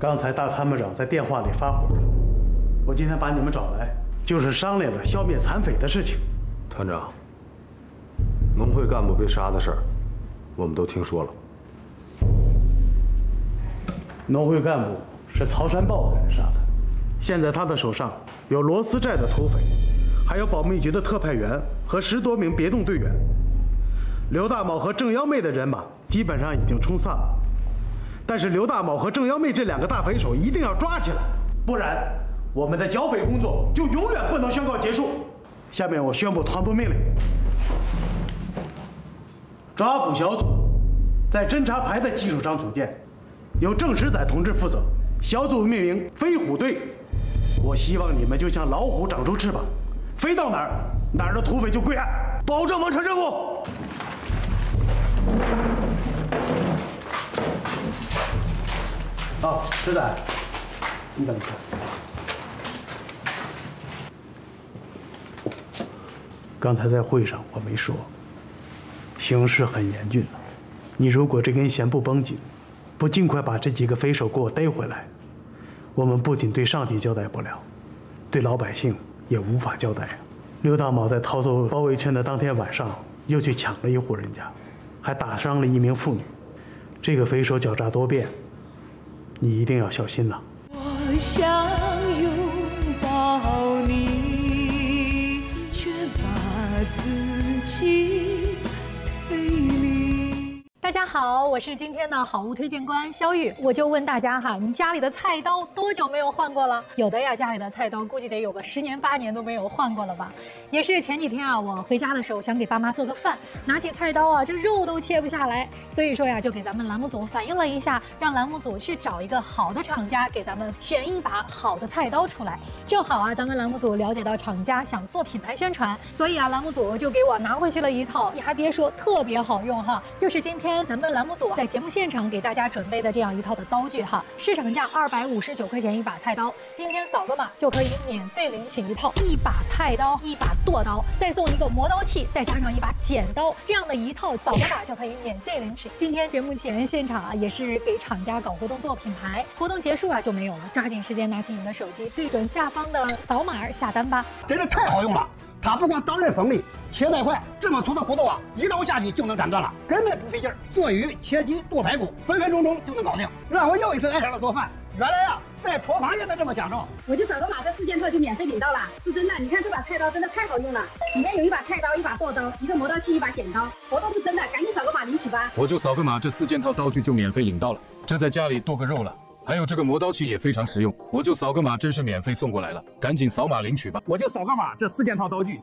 刚才大参谋长在电话里发火了，我今天把你们找来，就是商量着消灭残匪的事情。 团长，农会干部被杀的事儿，我们都听说了。 农会干部是曹山豹的人杀的，现在他的手上有罗斯寨的土匪，还有保密局的特派员和10多名别动队员。刘大卯和郑幺妹的人马基本上已经冲散了。 但是刘大卯和郑幺妹这2个大匪首一定要抓起来，不然我们的剿匪工作就永远不能宣告结束。下面我宣布团部命令：抓捕小组在侦察排的基础上组建，由郑石载同志负责。小组命名“飞虎队”。我希望你们就像老虎长出翅膀，飞到哪儿，哪儿的土匪就归案，保证完成任务。 好，石仔，你等一下。刚才在会上我没说，形势很严峻了。你如果这根弦不绷紧，不尽快把这几个匪首给我逮回来，我们不仅对上级交代不了，对老百姓也无法交代。刘大卯在逃走包围圈的当天晚上，又去抢了一户人家，还打伤了1名妇女。这个匪首狡诈多变。 你一定要小心了。 我想拥抱你，却把自己推离。 大家好，我是今天的好物推荐官肖玉。我就问大家哈，你家里的菜刀多久没有换过了？有的呀，家里的菜刀估计得有个10年8年都没有换过了吧？也是前几天啊，我回家的时候想给爸妈做个饭，拿起菜刀啊，这肉都切不下来，所以说呀，就给咱们栏目组反映了一下，让栏目组去找一个好的厂家，给咱们选一把好的菜刀出来。正好啊，咱们栏目组了解到厂家想做品牌宣传，所以啊，栏目组就给我拿回去了一套，你还别说，特别好用哈，就是今天咱们栏目组在节目现场给大家准备的这样一套的刀具哈，市场价259块钱一把菜刀，今天扫个码就可以免费领取一套，1把菜刀，1把剁刀，再送一个磨刀器，再加上1把剪刀，这样的一套扫个码就可以免费领取。今天节目前现场啊，也是给厂家搞活动做品牌，活动结束啊就没有了，抓紧时间拿起你的手机，对准下方的扫码下单吧。 真是太好用了，它不光刀刃锋利，切带快，这么粗的骨头啊，一刀下去就能斩断了，根本不费劲儿。做鱼、切鸡、剁排骨，分分钟钟就能搞定，让我又一次爱上了做饭。原来啊，在厨房也能这么享受。 我就扫个码，这4件套就免费领到了，是真的。你看这把菜刀真的太好用了，里面有1把菜刀、1把剁刀、1个磨刀器、1把剪刀，活动是真的，赶紧扫个码领取吧。 我就扫个码，这4件套刀具就免费领到了，这在家里剁个肉了。还有这个磨刀器也非常实用，我就扫个码，真是免费送过来了，赶紧扫码领取吧。 我就扫个码，这4件套刀具